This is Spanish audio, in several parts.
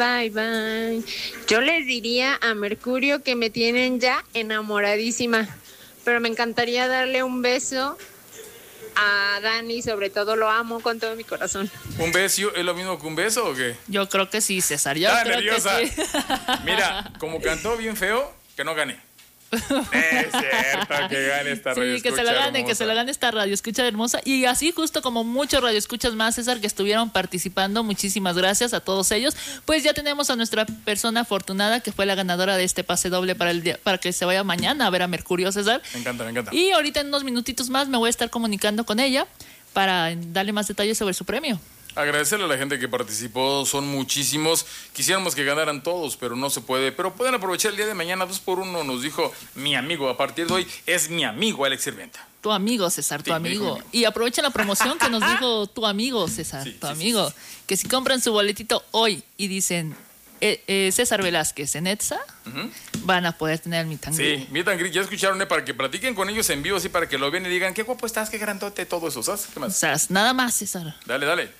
Bye, bye. Yo les diría a Mercurio que me tienen ya enamoradísima, pero me encantaría darle un beso a Dani, sobre todo lo amo con todo mi corazón. ¿Un beso es lo mismo que un beso o qué? Yo creo que sí, César. Yo creo nerviosa. que sí. Mira, como cantó bien feo, que no gane. Es cierto que gane esta radio. Sí, que se la gane esta radio escucha hermosa. Y así justo como muchos radioescuchas más, César, que estuvieron participando, muchísimas gracias a todos ellos. Pues ya tenemos a nuestra persona afortunada que fue la ganadora de este pase doble para el día, para que se vaya mañana a ver a Mercurio, César. Me encanta, me encanta. Y ahorita en unos minutitos más me voy a estar comunicando con ella para darle más detalles sobre su premio. Agradecerle a la gente que participó, son muchísimos. Quisiéramos que ganaran todos, pero no se puede. Pero pueden aprovechar el día de mañana, 2x1, nos dijo mi amigo. A partir de hoy es mi amigo Alex Sirventa. Tu amigo, César, tu Sí, amigo. Y aprovechen la promoción que nos dijo tu amigo, César, Sí, tu sí, amigo. sí. Que si compran su boletito hoy y dicen César Velázquez en ETSA, van a poder tener el meet and greet. Sí, meet and greet, ya escucharon, para que platiquen con ellos en vivo, así para que lo vean y digan, qué guapo estás, qué grandote, todo eso, ¿sabes? ¿Qué más? O sea, nada más, César. Dale, dale.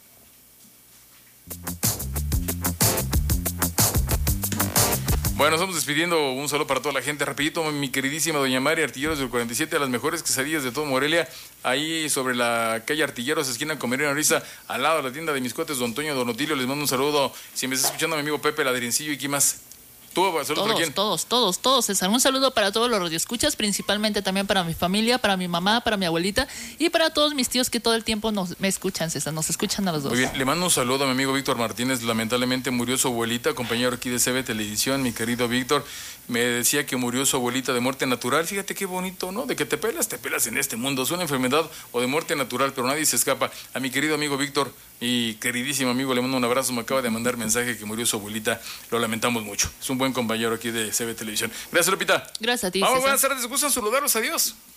Bueno, estamos despidiendo. Un saludo para toda la gente. Rapidito, mi queridísima doña Mari, Artilleros del 47, a las mejores quesadillas de todo Morelia, ahí sobre la calle Artilleros, esquina con Mariano Risa, al lado de la tienda de Miscotes, don Toño, don Otilio. Les mando un saludo. Si me está escuchando mi amigo Pepe Ladrincillo, ¿y quién más? ¿Tú, saludos para quién? Todos, César. Un saludo para todos los radioescuchas, principalmente también para mi familia, para mi mamá, para mi abuelita y para todos mis tíos que todo el tiempo me escuchan, César. Nos escuchan a los dos. Muy bien, le mando un saludo a mi amigo Víctor Martínez. Lamentablemente murió su abuelita, compañero aquí de CB Televisión, mi querido Víctor. Me decía que murió su abuelita de muerte natural. Fíjate qué bonito, ¿no? De que te pelas en este mundo. Es una enfermedad o de muerte natural, pero nadie se escapa. A mi querido amigo Víctor y queridísimo amigo, le mando un abrazo. Me acaba de mandar mensaje que murió su abuelita. Lo lamentamos mucho. Es un buen compañero aquí de CB Televisión. Gracias, Lupita. Gracias a ti, Vamos, César. buenas tardes. ¿Gustan saludarlos? Adiós.